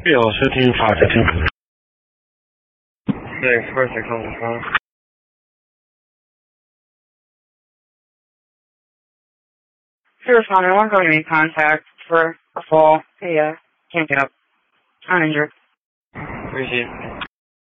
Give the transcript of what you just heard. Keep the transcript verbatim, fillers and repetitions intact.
有收听法制进步。 对，二水康五方。 Sure, Responder, I want to go to any contact for a fall. Hey, uh, can't get up. I'm injured. Appreciate it.